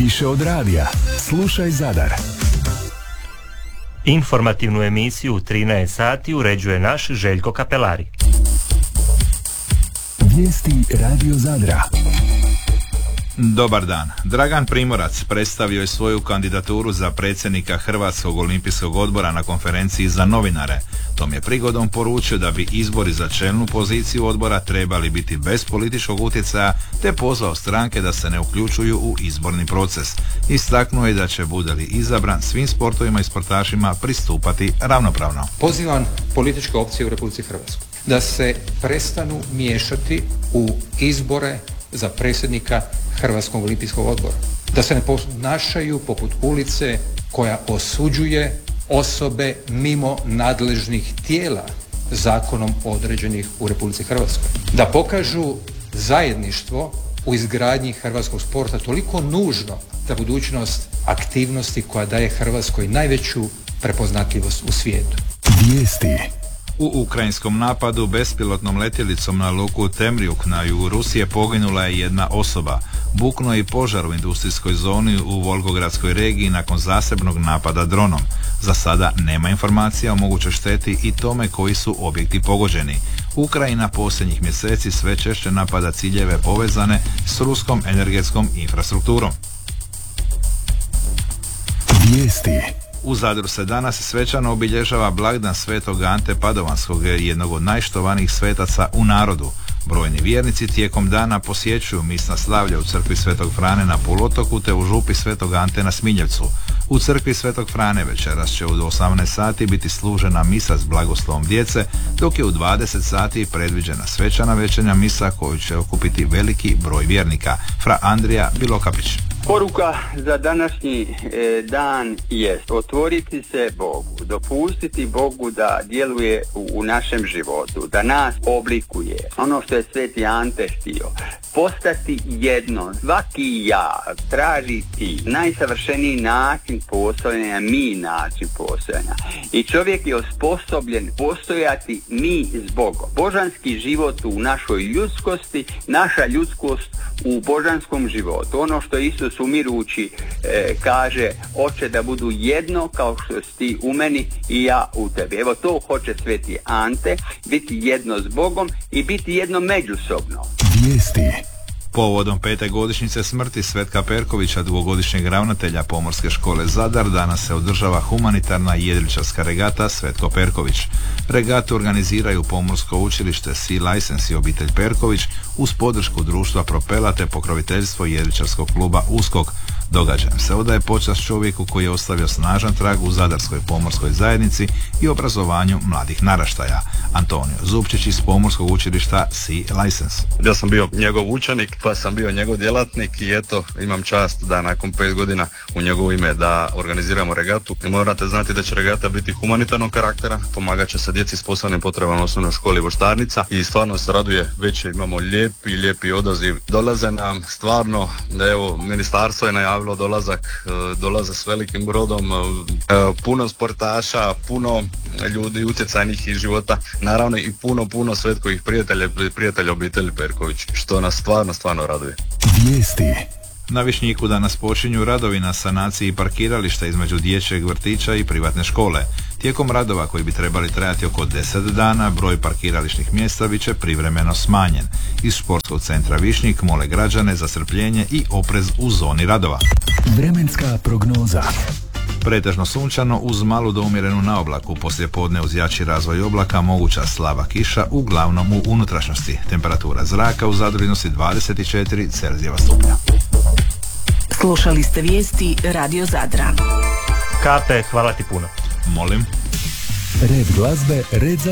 Više od radija. Slušaj Zadar. Informativnu emisiju u 13 sati uređuje naš Željko Kapelari. Vijesti Radio Zadra. Dobar dan. Dragan Primorac predstavio je svoju kandidaturu za predsjednika Hrvatskog olimpijskog odbora na konferenciji za novinare. Tom je prigodom poručio da bi izbori za čelnu poziciju odbora trebali biti bez političkog utjecaja, te pozvao stranke da se ne uključuju u izborni proces. Istaknuo je da će, bude li izabran, svim sportovima i sportašima pristupati ravnopravno. Pozivam političke opcije u Republici Hrvatskoj da se prestanu miješati u izbore za predsjednika Hrvatskog olimpijskog odbora. Da se ne ponašaju poput ulice koja osuđuje osobe mimo nadležnih tijela zakonom određenih u Republici Hrvatskoj. Da pokažu zajedništvo u izgradnji hrvatskog sporta, toliko nužno za budućnost aktivnosti koja daje Hrvatskoj najveću prepoznatljivost u svijetu. Vijesti. U ukrajinskom napadu bespilotnom letjelicom na luku Temrjuk na jugu Rusije poginula je jedna osoba. Buknuo je i požar u industrijskoj zoni u Volgogradskoj regiji nakon zasebnog napada dronom. Za sada nema informacija o mogućoj šteti i tome koji su objekti pogođeni. Ukrajina posljednjih mjeseci sve češće napada ciljeve povezane s ruskom energetskom infrastrukturom. Vijesti. U Zadru se danas svečano obilježava blagdan Svetog Ante Padovanskog, jednog od najštovanijih svetaca u narodu. Brojni vjernici tijekom dana posjećuju misna slavlja u crkvi Svetog Frane na Poluotoku te u župi Svetog Ante na Smiljevcu. U crkvi Svetog Frane večeras će u 18 sati biti služena misa s blagoslovom djece, dok je u 20 sati predviđena svečana večernja misa koju će okupiti veliki broj vjernika. Fra Andrija Bilokapić. Poruka za današnji dan jest otvoriti se Bogu, dopustiti Bogu da djeluje u našem životu, da nas oblikuje. Ono što je Sveti Ante htio, postati jedno, svaki ja, tražiti najsavršeniji način postojanja, način postojanja. I čovjek je osposobljen postojati s Bogom. Božanski život u našoj ljudskosti, naša ljudskost u božanskom životu. Ono što Isus umirući kaže, hoće da budu jedno kao što si ti u meni i ja u tebi. Evo to hoće Sveti Ante, biti jedno s Bogom i biti jedno međusobno. Vijesti. Povodom 5. godišnjice smrti Svetka Perkovića, dugogodišnjeg ravnatelja Pomorske škole Zadar, danas se održava humanitarna jedriličarska regata Svetko Perković. Regatu organiziraju Pomorsko učilište Sea License i obitelj Perković uz podršku društva Propela te pokroviteljstvo jedriličarskog kluba Uskok. Događajem se odaje počast čovjeku koji je ostavio snažan trag u zadarskoj pomorskoj zajednici i obrazovanju mladih naraštaja. Antonio Zupčić iz Pomorskog učilišta Sea License. Ja sam bio njegov učenik, pa sam bio njegov djelatnik i eto, imam čast da nakon 5 godina u njegovo ime da organiziramo regatu. I morate znati da će regata biti humanitarnog karaktera, pomagat će se djeci s posebnim potrebama u osnovnoj školi Voštarnica i stvarno se raduje, već imamo lijepi odaziv. Dolaze nam stvarno, evo, ministarstvo je najavilo dolaze s velikim brodom, puno sportaša, puno ljudi utjecajnih iz života, naravno i puno Svetkovih prijatelja obitelji Perković, što nas stvarno raduje. Vijesti. Na Višnjiku danas počinju radovi na sanaciji parkirališta između dječjeg vrtića i privatne škole. Tijekom radova koji bi trebali trajati oko 10 dana, broj parkirališnih mjesta bit će privremeno smanjen. Iz Športskog centra Višnjik mole građane za strpljenje i oprez u zoni radova. Vremenska prognoza. Pretežno sunčano uz malu do umjerenu naoblaku, poslijepodne uz jači razvoj oblaka moguća slaba kiša, uglavnom u unutrašnjosti. Temperatura zraka u Zadru iznosi 24 Celzijeva stupnja. Slušali ste vijesti Radio Zadra. Kape, hvala ti puno. Molim. Red glazbe, red za